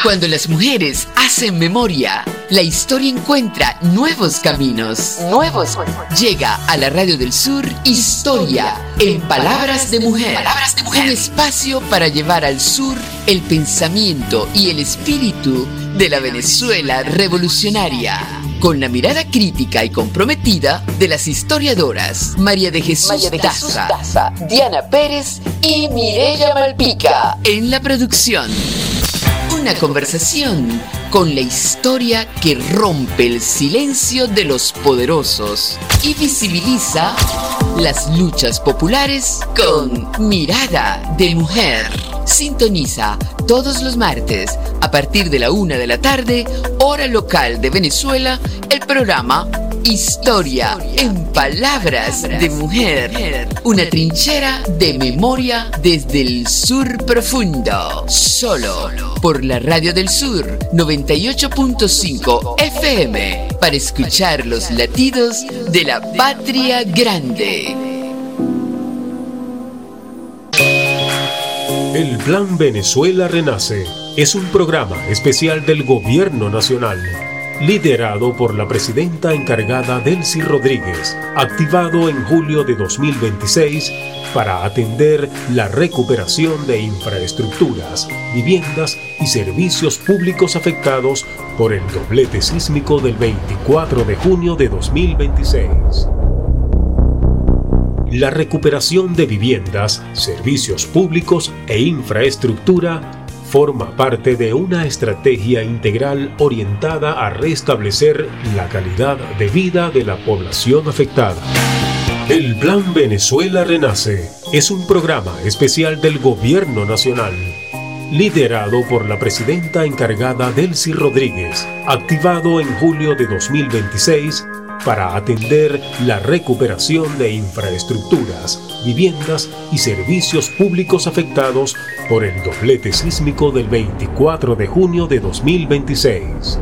Cuando las mujeres hacen memoria, la historia encuentra nuevos caminos. Llega a la Radio del Sur Historia en Palabras de Mujer. Un espacio para llevar al sur el pensamiento y el espíritu de la Venezuela revolucionaria, con la mirada crítica y comprometida de las historiadoras María de Jesús Daza, Diana Pérez y Mireya Malpica en la producción. Una conversación con la historia que rompe el silencio de los poderosos y visibiliza las luchas populares con mirada de mujer. Sintoniza todos los martes a partir de la 1 de la tarde, hora local de Venezuela, el programa Historia en Palabras de Mujer. Una trinchera de memoria desde el sur profundo. Solo por la Radio del Sur 98.5 FM para escuchar los latidos de la patria grande. El Plan Venezuela Renace es un programa especial del Gobierno Nacional, liderado por la presidenta encargada Delcy Rodríguez, activado en julio de 2026 para atender la recuperación de infraestructuras, viviendas y servicios públicos afectados por el doblete sísmico del 24 de junio de 2026. La recuperación de viviendas, servicios públicos e infraestructura forma parte de una estrategia integral orientada a restablecer la calidad de vida de la población afectada. El Plan Venezuela Renace es un programa especial del Gobierno Nacional, liderado por la presidenta encargada Delcy Rodríguez, activado en julio de 2026 para atender la recuperación de infraestructuras, viviendas y servicios públicos afectados por el doblete sísmico del 24 de junio de 2026.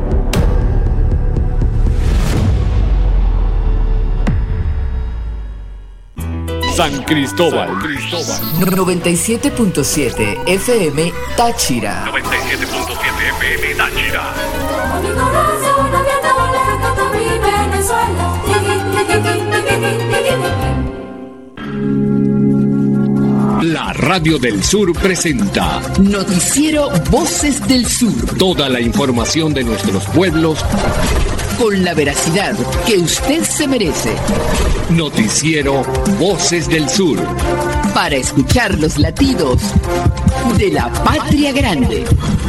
San Cristóbal. 97.7 FM Táchira. 97.7 FM Táchira. La Radio del Sur presenta Noticiero Voces del Sur. Toda la información de nuestros pueblos con la veracidad que usted se merece. Noticiero Voces del Sur. Para escuchar los latidos de la patria grande.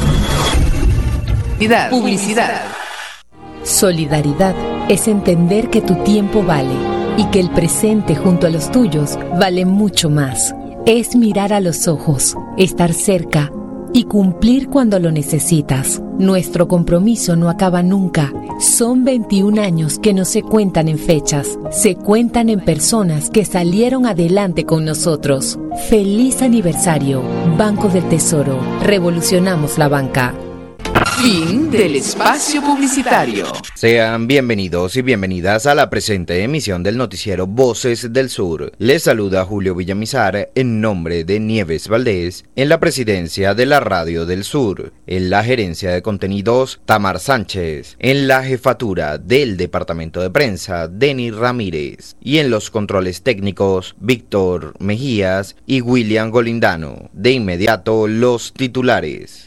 Publicidad. Solidaridad es entender que tu tiempo vale y que el presente junto a los tuyos vale mucho más. Es mirar a los ojos, estar cerca y cumplir cuando lo necesitas. Nuestro compromiso no acaba nunca. Son 21 años que no se cuentan en fechas, se cuentan en personas que salieron adelante con nosotros. ¡Feliz aniversario! Banco del Tesoro. Revolucionamos la banca. Fin del espacio publicitario. Sean bienvenidos y bienvenidas a la presente emisión del noticiero Voces del Sur. Les saluda Julio Villamizar en nombre de Nieves Valdés en la presidencia de la Radio del Sur. En la gerencia de contenidos, Tamar Sánchez. En la jefatura del departamento de prensa, Denis Ramírez. Y en los controles técnicos, Víctor Mejías y William Golindano. De inmediato, los titulares.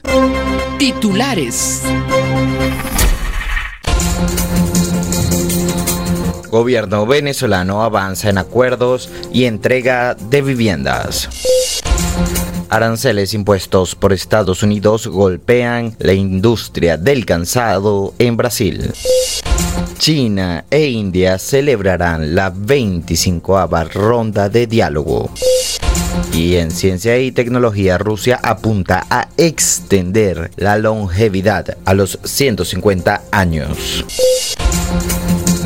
Gobierno venezolano avanza en acuerdos y entrega de viviendas. Aranceles impuestos por Estados Unidos golpean la industria del calzado en Brasil. China e India celebrarán la 25ª ronda de diálogo. Y en ciencia y tecnología, Rusia apunta a extender la longevidad a los 150 años.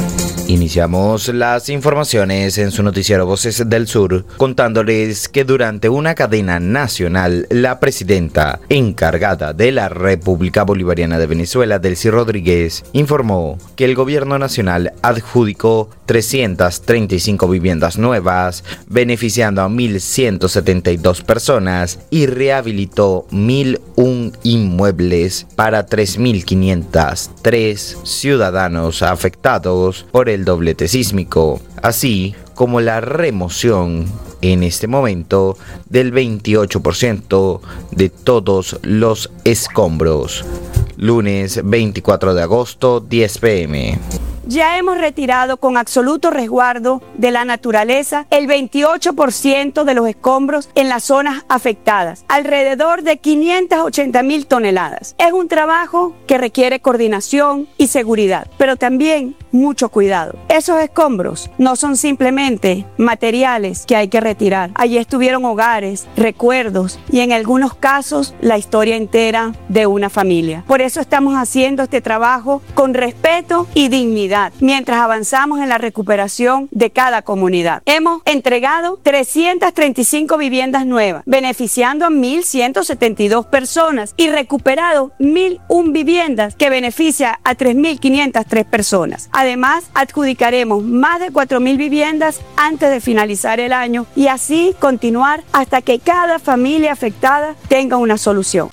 Iniciamos las informaciones en su noticiero Voces del Sur, contándoles que durante una cadena nacional, la presidenta encargada de la República Bolivariana de Venezuela, Delcy Rodríguez, informó que el gobierno nacional adjudicó 335 viviendas nuevas, beneficiando a 1.172 personas y rehabilitó 1.001 inmuebles para 3.503 ciudadanos afectados por el doblete sísmico, así como la remoción en este momento del 28% de todos los escombros. Lunes 24 de agosto, 10 p.m. Ya hemos retirado con absoluto resguardo de la naturaleza el 28% de los escombros en las zonas afectadas, alrededor de 580.000 toneladas. Es un trabajo que requiere coordinación y seguridad, pero también mucho cuidado. Esos escombros no son simplemente materiales que hay que retirar. Allí estuvieron hogares, recuerdos y en algunos casos la historia entera de una familia. Por eso estamos haciendo este trabajo con respeto y dignidad, mientras avanzamos en la recuperación de cada comunidad. Hemos entregado 335 viviendas nuevas, beneficiando a 1.172 personas y recuperado 1.001 viviendas que beneficia a 3.503 personas. Además, adjudicaremos más de 4.000 viviendas antes de finalizar el año y así continuar hasta que cada familia afectada tenga una solución.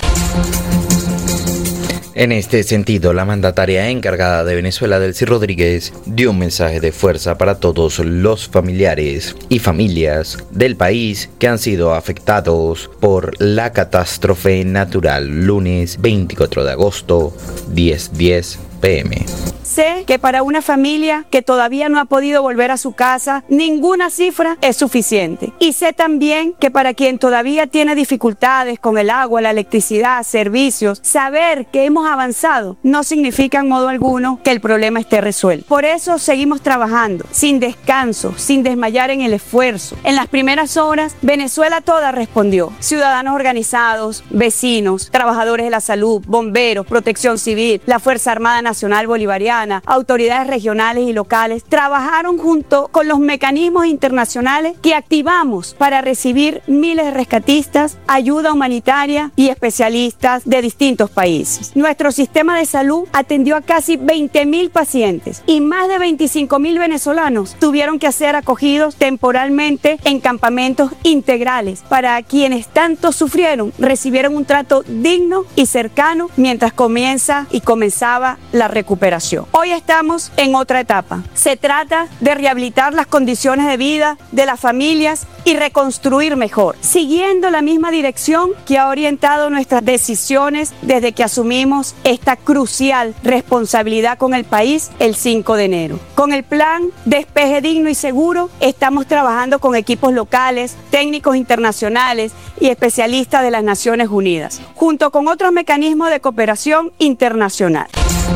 En este sentido, la mandataria encargada de Venezuela, Delcy Rodríguez, dio un mensaje de fuerza para todos los familiares y familias del país que han sido afectados por la catástrofe natural. Lunes 24 de agosto, 10:10 p.m. Sé que para una familia que todavía no ha podido volver a su casa, ninguna cifra es suficiente. Y sé también que para quien todavía tiene dificultades con el agua, la electricidad, servicios, saber que hemos avanzado no significa en modo alguno que el problema esté resuelto. Por eso seguimos trabajando, sin descanso, sin desmayar en el esfuerzo. En las primeras horas, Venezuela toda respondió. Ciudadanos organizados, vecinos, trabajadores de la salud, bomberos, protección civil, la Fuerza Armada Nacional Bolivariana, autoridades regionales y locales trabajaron junto con los mecanismos internacionales que activamos para recibir miles de rescatistas, ayuda humanitaria y especialistas de distintos países. Nuestro sistema de salud atendió a casi 20.000 pacientes y más de 25.000 venezolanos tuvieron que ser acogidos temporalmente en campamentos integrales. Para quienes tanto sufrieron, recibieron un trato digno y cercano mientras comenzaba la recuperación. Hoy estamos en otra etapa. Se trata de rehabilitar las condiciones de vida de las familias y reconstruir mejor, siguiendo la misma dirección que ha orientado nuestras decisiones desde que asumimos esta crucial responsabilidad con el país el 5 de enero. Con el plan Despeje Digno y Seguro, estamos trabajando con equipos locales, técnicos internacionales y especialistas de las Naciones Unidas, junto con otros mecanismos de cooperación internacional.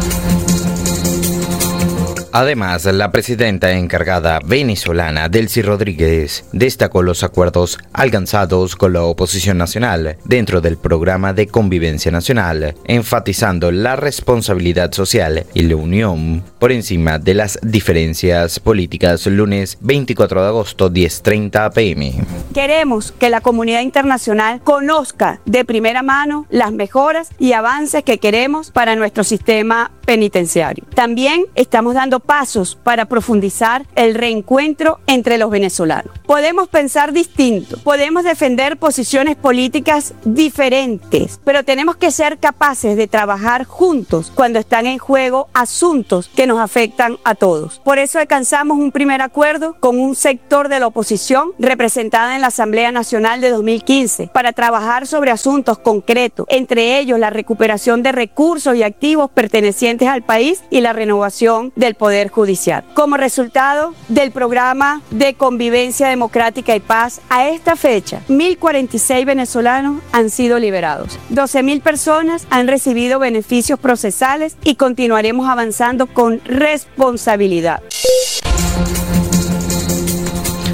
Además, la presidenta encargada venezolana, Delcy Rodríguez, destacó los acuerdos alcanzados con la oposición nacional dentro del programa de convivencia nacional, enfatizando la responsabilidad social y la unión por encima de las diferencias políticas. Lunes 24 de agosto, 10:30 p.m. Queremos que la comunidad internacional conozca de primera mano las mejoras y avances que queremos para nuestro sistema penitenciario. También estamos dando pasos para profundizar el reencuentro entre los venezolanos. Podemos pensar distinto, podemos defender posiciones políticas diferentes, pero tenemos que ser capaces de trabajar juntos cuando están en juego asuntos que nos afectan a todos. Por eso alcanzamos un primer acuerdo con un sector de la oposición representada en la Asamblea Nacional de 2015 para trabajar sobre asuntos concretos, entre ellos la recuperación de recursos y activos pertenecientes al país y la renovación del Poder Judicial. Como resultado del programa de convivencia democrática y paz, a esta fecha, 1.046 venezolanos han sido liberados. 12.000 personas han recibido beneficios procesales y continuaremos avanzando con responsabilidad.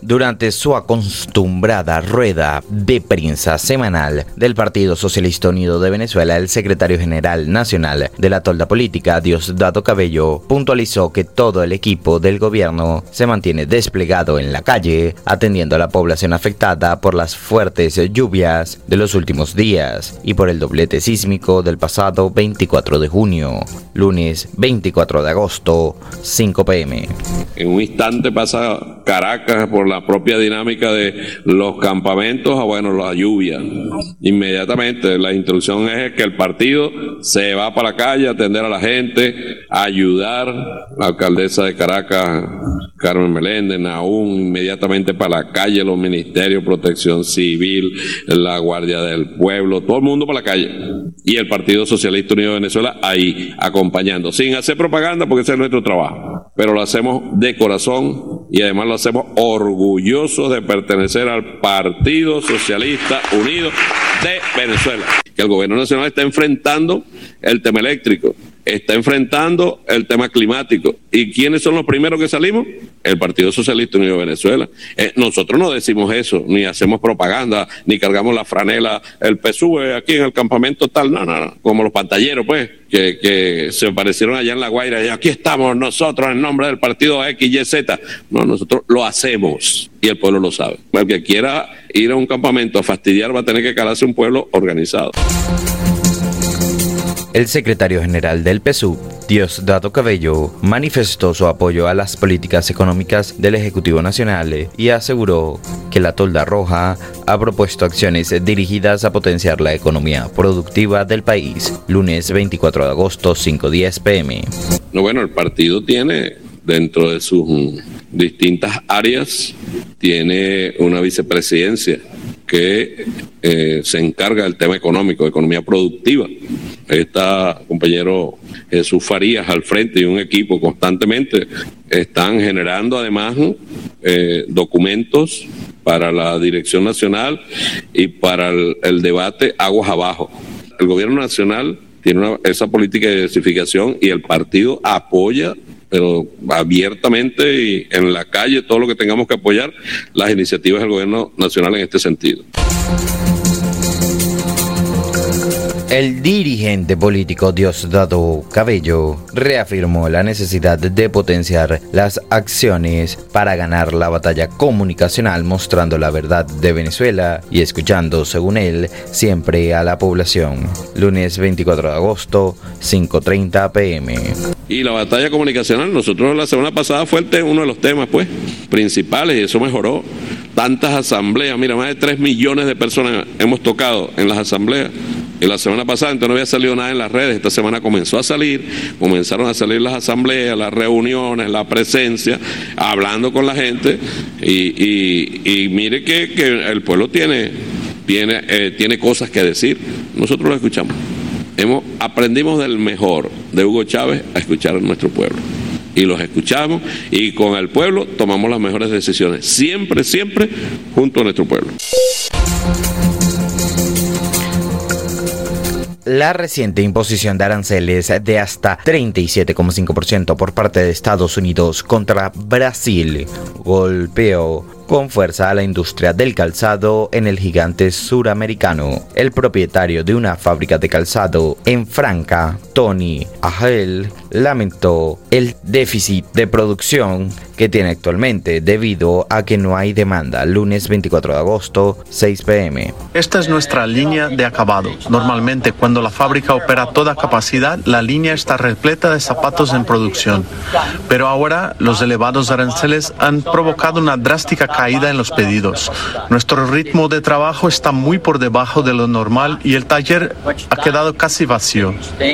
Durante su acostumbrada rueda de prensa semanal del Partido Socialista Unido de Venezuela, el secretario general nacional de la tolda política, Diosdado Cabello, puntualizó que todo el equipo del gobierno se mantiene desplegado en la calle, atendiendo a la población afectada por las fuertes lluvias de los últimos días y por el doblete sísmico del pasado 24 de junio, lunes 24 de agosto, 5 p.m. En un instante pasa Caracas por la propia dinámica de los campamentos a, la lluvia. Inmediatamente la instrucción es que el partido se va para la calle a atender a la gente, a ayudar. La alcaldesa de Caracas, Carmen Meléndez, Naún, inmediatamente para la calle, los ministerios, Protección Civil, la Guardia del Pueblo, todo el mundo para la calle. Y el Partido Socialista Unido de Venezuela ahí acompañando, sin hacer propaganda porque ese es nuestro trabajo. Pero lo hacemos de corazón y además lo hacemos orgullosos de pertenecer al Partido Socialista Unido de Venezuela. Que el gobierno nacional está enfrentando el tema eléctrico, está enfrentando el tema climático. ¿Y quiénes son los primeros que salimos? El Partido Socialista Unido de Venezuela. Nosotros no decimos eso, ni hacemos propaganda, ni cargamos la franela, el PSUV aquí en el campamento tal, no, como los pantalleros, pues, que se aparecieron allá en La Guaira, y aquí estamos nosotros en nombre del partido XYZ. No, nosotros lo hacemos y el pueblo lo sabe. El que quiera ir a un campamento a fastidiar va a tener que calarse un pueblo organizado. El secretario general del PSUV, Diosdado Cabello, manifestó su apoyo a las políticas económicas del Ejecutivo Nacional y aseguró que la Tolda Roja ha propuesto acciones dirigidas a potenciar la economía productiva del país. Lunes 24 de agosto, 5:10 p.m. El partido tiene, dentro de sus distintas áreas, tiene una vicepresidencia que se encarga del tema económico, de economía productiva. Está compañero Jesús Farías al frente y un equipo constantemente están generando además documentos para la dirección nacional y para el debate aguas abajo. El gobierno nacional tiene esa política de diversificación y el partido apoya, pero abiertamente y en la calle, todo lo que tengamos que apoyar, las iniciativas del gobierno nacional en este sentido. El dirigente político Diosdado Cabello reafirmó la necesidad de potenciar las acciones para ganar la batalla comunicacional, mostrando la verdad de Venezuela y escuchando, según él, siempre a la población. Lunes 24 de agosto, 5:30 p.m. Y la batalla comunicacional, nosotros la semana pasada fue uno de los temas principales y eso mejoró. Tantas asambleas, mira, más de 3 millones de personas hemos tocado en las asambleas. Y la semana pasada entonces no había salido nada en las redes, esta semana comenzaron a salir las asambleas, las reuniones, la presencia, hablando con la gente y mire que el pueblo tiene cosas que decir, nosotros lo escuchamos. Aprendimos del mejor, de Hugo Chávez, a escuchar a nuestro pueblo. Y los escuchamos y con el pueblo tomamos las mejores decisiones, siempre junto a nuestro pueblo. La reciente imposición de aranceles de hasta 37,5% por parte de Estados Unidos contra Brasil golpeó con fuerza a la industria del calzado en el gigante suramericano. El propietario de una fábrica de calzado en Franca, Tony Agel, lamentó el déficit de producción que tiene actualmente debido a que no hay demanda. Lunes 24 de agosto, 6 p.m. Esta es nuestra línea de acabado. Normalmente cuando la fábrica opera a toda capacidad, la línea está repleta de zapatos en producción. Pero ahora los elevados aranceles han provocado una drástica caída en los pedidos. Nuestro ritmo de trabajo está muy por debajo de lo normal y el taller ha quedado casi vacío.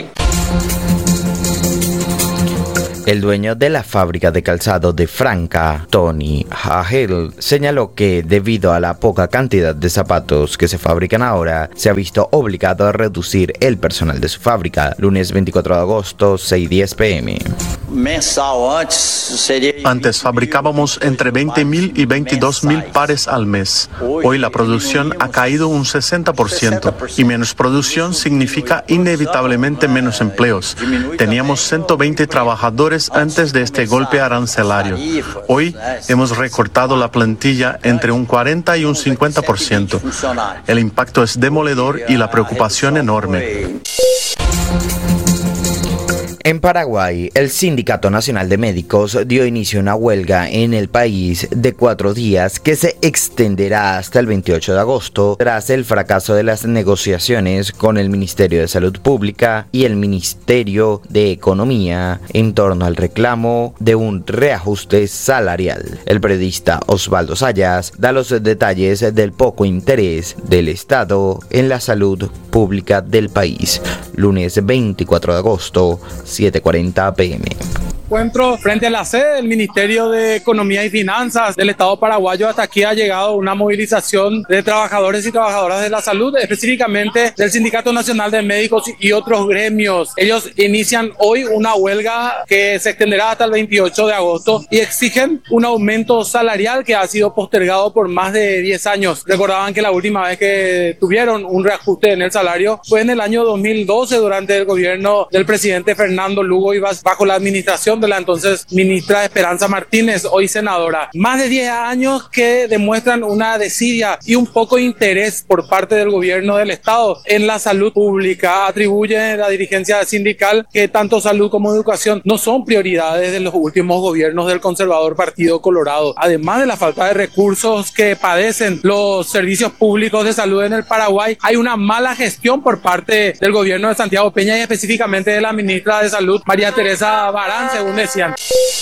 El dueño de la fábrica de calzado de Franca, Tony Agel, señaló que debido a la poca cantidad de zapatos que se fabrican ahora, se ha visto obligado a reducir el personal de su fábrica. Lunes 24 de agosto, 6:10 p.m. Antes fabricábamos entre 20.000 y 22.000 pares al mes. Hoy la producción ha caído un 60% y menos producción significa inevitablemente menos empleos. Teníamos 120 trabajadores antes de este golpe arancelario. Hoy hemos recortado la plantilla entre un 40 y un 50%. El impacto es demoledor y la preocupación enorme. En Paraguay, el Sindicato Nacional de Médicos dio inicio a una huelga en el país de 4 días que se extenderá hasta el 28 de agosto tras el fracaso de las negociaciones con el Ministerio de Salud Pública y el Ministerio de Economía en torno al reclamo de un reajuste salarial. El periodista Osvaldo Sayas da los detalles del poco interés del Estado en la salud pública del país. Lunes 24 de agosto, 7:40 p.m. Encuentro frente a la sede del Ministerio de Economía y Finanzas del Estado paraguayo. Hasta aquí ha llegado una movilización de trabajadores y trabajadoras de la salud, específicamente del Sindicato Nacional de Médicos y otros gremios. Ellos inician hoy una huelga que se extenderá hasta el 28 de agosto y exigen un aumento salarial que ha sido postergado por más de 10 años. Recordaban que la última vez que tuvieron un reajuste en el salario fue en el año 2012 durante el gobierno del presidente Fernando Lugo y bajo la administración de la entonces ministra Esperanza Martínez, hoy senadora. Más de 10 años que demuestran una desidia y un poco interés por parte del gobierno del Estado en la salud pública. Atribuye la dirigencia sindical que tanto salud como educación no son prioridades de los últimos gobiernos del conservador Partido Colorado. Además de la falta de recursos que padecen los servicios públicos de salud en el Paraguay, hay una mala gestión por parte del gobierno de Santiago Peña y específicamente de la ministra de Salud, María Teresa Barán, según decían.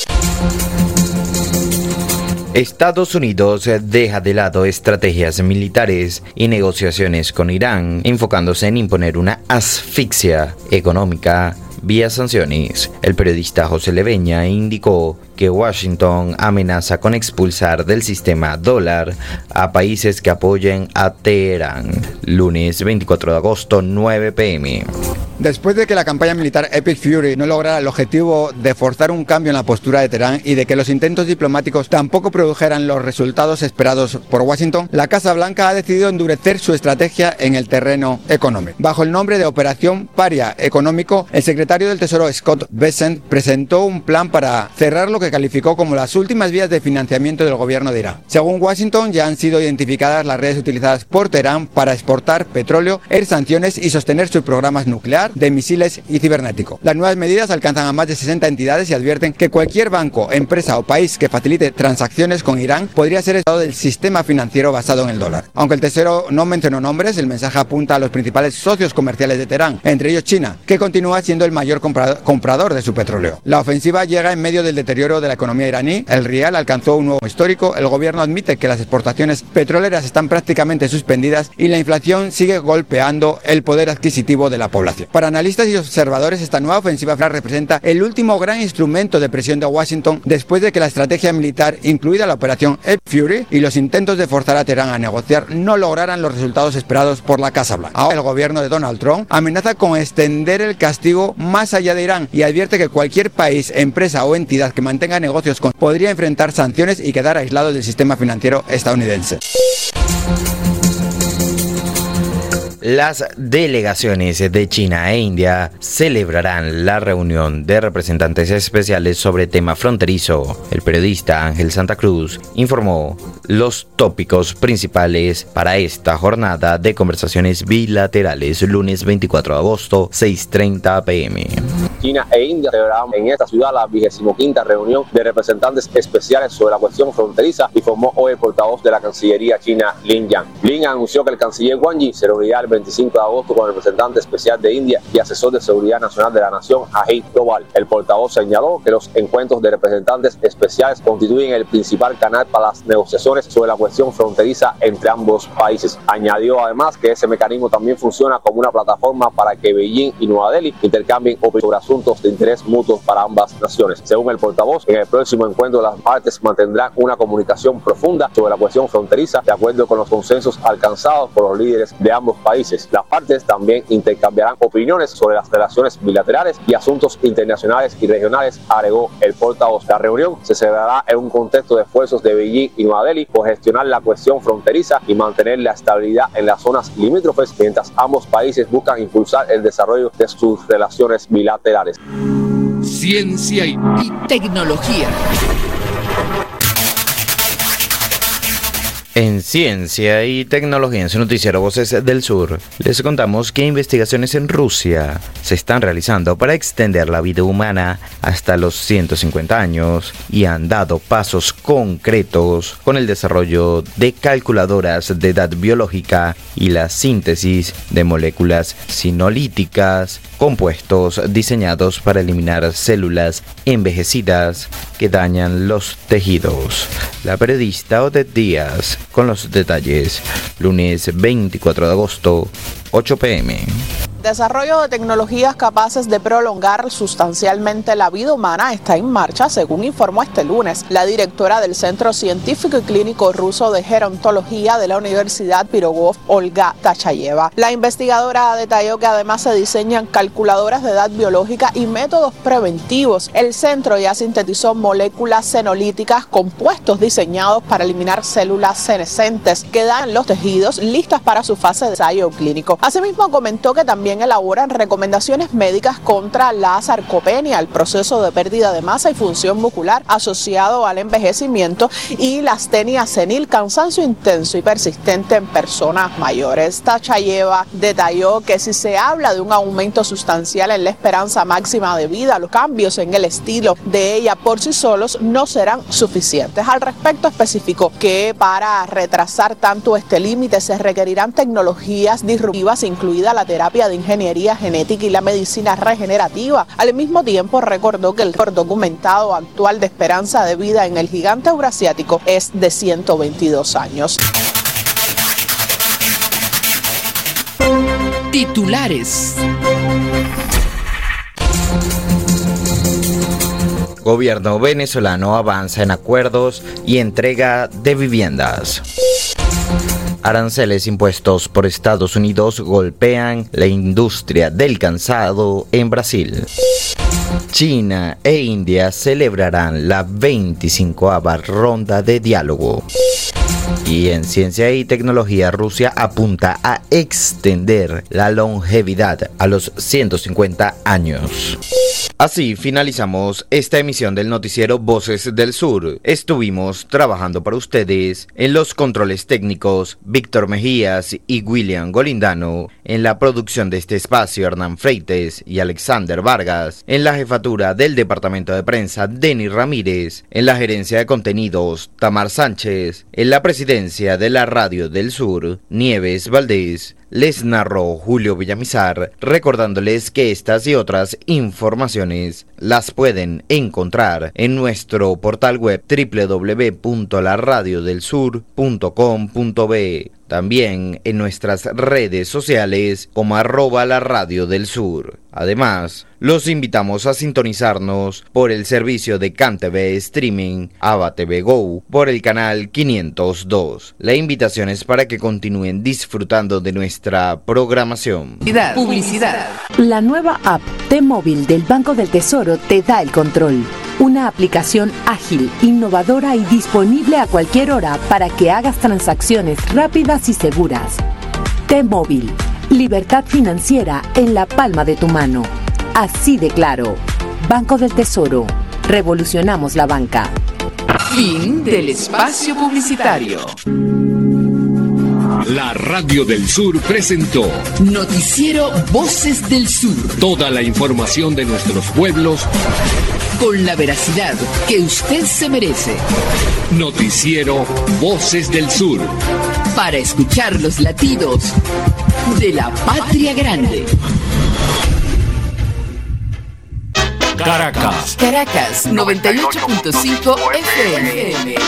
Estados Unidos deja de lado estrategias militares y negociaciones con Irán, enfocándose en imponer una asfixia económica vía sanciones. El periodista José Leveña indicó que Washington amenaza con expulsar del sistema dólar a países que apoyen a Teherán. Lunes 24 de agosto, 9 p.m. Después de que la campaña militar Epic Fury no lograra el objetivo de forzar un cambio en la postura de Teherán y de que los intentos diplomáticos tampoco produjeran los resultados esperados por Washington, la Casa Blanca ha decidido endurecer su estrategia en el terreno económico. Bajo el nombre de Operación Paria Económico, el secretario del Tesoro Scott Bessent presentó un plan para cerrar lo que calificó como las últimas vías de financiamiento del gobierno de Irán. Según Washington, ya han sido identificadas las redes utilizadas por Teherán para exportar petróleo, sanciones y sostener sus programas nuclear, de misiles y cibernético. Las nuevas medidas alcanzan a más de 60 entidades y advierten que cualquier banco, empresa o país que facilite transacciones con Irán podría ser estado del sistema financiero basado en el dólar. Aunque el Tesoro no mencionó nombres, el mensaje apunta a los principales socios comerciales de Teherán, entre ellos China, que continúa siendo el mayor comprador de su petróleo. La ofensiva llega en medio del deterioro de la economía iraní. El rial alcanzó un nuevo histórico, el gobierno admite que las exportaciones petroleras están prácticamente suspendidas y la inflación sigue golpeando el poder adquisitivo de la población. Para analistas y observadores, esta nueva ofensiva representa el último gran instrumento de presión de Washington después de que la estrategia militar, incluida la operación Epic Fury y los intentos de forzar a Teherán a negociar, no lograran los resultados esperados por la Casa Blanca. Ahora el gobierno de Donald Trump amenaza con extender el castigo más allá de Irán y advierte que cualquier país, empresa o entidad que mantenga negocios con podría enfrentar sanciones y quedar aislado del sistema financiero estadounidense. Las delegaciones de China e India celebrarán la reunión de representantes especiales sobre tema fronterizo. El periodista Ángel Santa Cruz informó los tópicos principales para esta jornada de conversaciones bilaterales, lunes 24 de agosto, 6:30 p.m. China e India celebraron en esta ciudad la 25ª reunión de representantes especiales sobre la cuestión fronteriza, informó hoy el portavoz de la Cancillería china, Lin Yang. Lin anunció que el canciller Wang Yi se reunirá el 25 de agosto con el representante especial de India y asesor de seguridad nacional de la nación, Ajit Doval. El portavoz señaló que los encuentros de representantes especiales constituyen el principal canal para las negociaciones sobre la cuestión fronteriza entre ambos países. Añadió además que ese mecanismo también funciona como una plataforma para que Beijing y Nueva Delhi intercambien opiniones sobre asuntos de interés mutuo para ambas naciones. Según el portavoz, en el próximo encuentro las partes mantendrán una comunicación profunda sobre la cuestión fronteriza de acuerdo con los consensos alcanzados por los líderes de ambos países. Las partes también intercambiarán opiniones sobre las relaciones bilaterales y asuntos internacionales y regionales, agregó el portavoz. La reunión se celebrará en un contexto de esfuerzos de Beijing y Nueva Delhi por gestionar la cuestión fronteriza y mantener la estabilidad en las zonas limítrofes, mientras ambos países buscan impulsar el desarrollo de sus relaciones bilaterales. Ciencia y tecnología. En Ciencia y Tecnología, en su noticiero Voces del Sur, les contamos que investigaciones en Rusia se están realizando para extender la vida humana hasta los 150 años y han dado pasos concretos con el desarrollo de calculadoras de edad biológica y la síntesis de moléculas sinolíticas, compuestos diseñados para eliminar células envejecidas que dañan los tejidos. La periodista Odette Díaz con los detalles, lunes 24 de agosto, 8 p.m. Desarrollo de tecnologías capaces de prolongar sustancialmente la vida humana está en marcha, según informó este lunes la directora del Centro Científico y Clínico Ruso de Gerontología de la Universidad Pirogov, Olga Tachayeva. La investigadora detalló que además se diseñan calculadoras de edad biológica y métodos preventivos. El centro ya sintetizó moléculas senolíticas, compuestos diseñados para eliminar células senescentes que dan los tejidos, listas para su fase de ensayo clínico. Asimismo, comentó que también elaboran recomendaciones médicas contra la sarcopenia, el proceso de pérdida de masa y función muscular asociado al envejecimiento, y la astenia senil, cansancio intenso y persistente en personas mayores. Tachayeva detalló que si se habla de un aumento sustancial en la esperanza máxima de vida, los cambios en el estilo de ella por sí solos no serán suficientes. Al respecto, especificó que para retrasar tanto este límite se requerirán tecnologías disruptivas, incluida la terapia de ingeniería genética y la medicina regenerativa. Al mismo tiempo, recordó que el récord documentado actual de esperanza de vida en el gigante eurasiático es de 122 años. Titulares. Gobierno venezolano avanza en acuerdos y entrega de viviendas. Aranceles impuestos por Estados Unidos golpean la industria del calzado en Brasil. China e India celebrarán la 25ª ronda de diálogo. Y en Ciencia y Tecnología, Rusia apunta a extender la longevidad a los 150 años. Así finalizamos esta emisión del noticiero Voces del Sur. Estuvimos trabajando para ustedes en los controles técnicos Víctor Mejías y William Golindano, en la producción de este espacio Hernán Freites y Alexander Vargas, en la jefatura del departamento de prensa Denis Ramírez, en la gerencia de contenidos Tamar Sánchez, en la presidencia de la Radio del Sur Nieves Valdés. Les narró Julio Villamizar, recordándoles que estas y otras informaciones las pueden encontrar en nuestro portal web www.laradiodelsur.com.be. También en nuestras redes sociales como @LaRadioDelSur. Además, los invitamos a sintonizarnos por el servicio de CanTV Streaming, Ava TV Go, por el canal 502. La invitación es para que continúen disfrutando de nuestra programación. Publicidad. La nueva app T-Móvil del Banco del Tesoro te da el control. Una aplicación ágil, innovadora y disponible a cualquier hora para que hagas transacciones rápidas y seguras. T-Móvil. Libertad financiera en la palma de tu mano. Así de claro. Banco del Tesoro. Revolucionamos la banca. Fin del espacio publicitario. La Radio del Sur presentó Noticiero Voces del Sur. Toda la información de nuestros pueblos con la veracidad que usted se merece. Noticiero Voces del Sur. Para escuchar los latidos de la patria grande. Caracas. Caracas 98.5 FM.